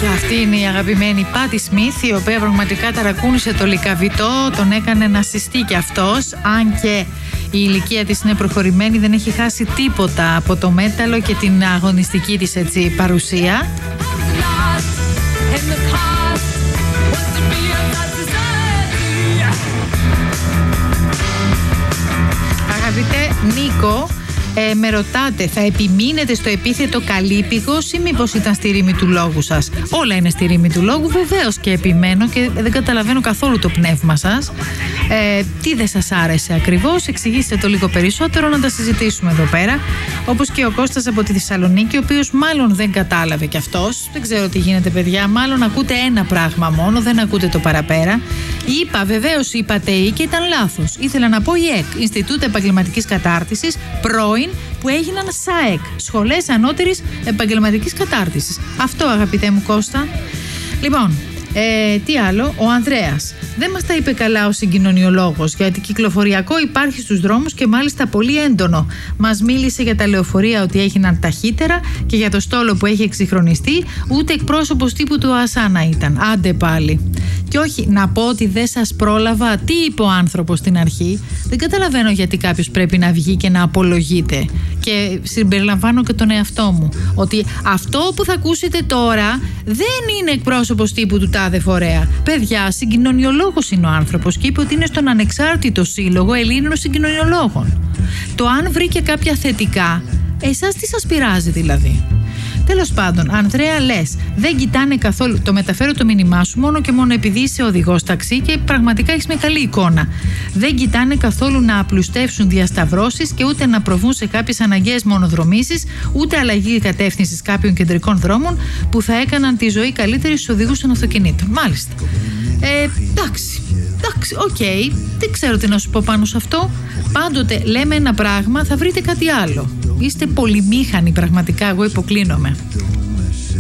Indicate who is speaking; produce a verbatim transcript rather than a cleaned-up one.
Speaker 1: Και αυτή είναι η αγαπημένη Πάτι Σμιθ, η οποία πραγματικά ταρακούνησε το λυκαβητό, τον έκανε να συστεί κι αυτός, αν και η ηλικία της είναι προχωρημένη, δεν έχει χάσει τίποτα από το μέταλλο και την αγωνιστική της έτσι παρουσία. Αγαπητέ Νίκο, Ε, με ρωτάτε, θα επιμείνετε στο επίθετο καλύπικος ή μήπως ήταν στη ρήμη του λόγου σας? Όλα είναι στη ρήμη του λόγου, βεβαίως και επιμένω και δεν καταλαβαίνω καθόλου το πνεύμα σας. Ε, τι δεν σας άρεσε ακριβώς, εξηγήστε το λίγο περισσότερο να τα συζητήσουμε εδώ πέρα. Όπως και ο Κώστας από τη Θεσσαλονίκη, ο οποίος μάλλον δεν κατάλαβε κι αυτός. Δεν ξέρω τι γίνεται, παιδιά. Μάλλον ακούτε ένα πράγμα μόνο, δεν ακούτε το παραπέρα. Είπα, βεβαίως είπατε ή και ήταν λάθος. Ήθελα να πω ΙΕΚ, Ινστιτούτο Επαγγελματικής Κατάρτισης, πρώην, που έγιναν ΣΑΕΚ, Σχολές Ανώτερης Επαγγελματικής Κατάρτισης. Αυτό, αγαπητέ μου Κώστα. Λοιπόν, ε, τι άλλο, ο Ανδρέας. Δεν μας τα είπε καλά ο συγκοινωνιολόγος, γιατί κυκλοφοριακό υπάρχει στους δρόμους και μάλιστα πολύ έντονο. Μας μίλησε για τα λεωφορεία ότι έγιναν ταχύτερα και για το στόλο που έχει εξυγχρονιστεί, ούτε εκπρόσωπος τύπου του ΑΣΑΝΑ ήταν. Άντε πάλι. Και όχι, να πω ότι δεν σας πρόλαβα. Τι είπε ο άνθρωπος στην αρχή? Δεν καταλαβαίνω γιατί κάποιος πρέπει να βγει και να απολογείται. Και συμπεριλαμβάνω και τον εαυτό μου. Ότι αυτό που θα ακούσετε τώρα δεν είναι εκπρόσωπος τύπου του τάδε φορέα. Παιδιά, συγκοινωνιολόγος είναι ο άνθρωπος και είπε ότι είναι στον Ανεξάρτητο Σύλλογο Ελλήνων Συγκοινωνιολόγων. Το αν βρήκε κάποια θετικά, εσάς τι σας πειράζει δηλαδή? Τέλος πάντων, Ανδρέα, λες, δεν κοιτάνε καθόλου. Το μεταφέρω το μήνυμά σου μόνο και μόνο επειδή είσαι οδηγός ταξί και πραγματικά έχεις μια καλή εικόνα. Δεν κοιτάνε καθόλου να απλουστεύσουν διασταυρώσεις και ούτε να προβούν σε κάποιες αναγκαίες μονοδρομήσεις, ούτε αλλαγή κατεύθυνσης κάποιων κεντρικών δρόμων που θα έκαναν τη ζωή καλύτερη στους οδηγούς των αυτοκινήτων. Μάλιστα. Ε, εντάξει. Εντάξει, οκ. Okay. Δεν ξέρω τι να σου πω πάνω σε αυτό. Πάντοτε λέμε ένα πράγμα, θα βρείτε κάτι άλλο. Είστε πολυμήχανοι πραγματικά, εγώ υποκλίνομαι.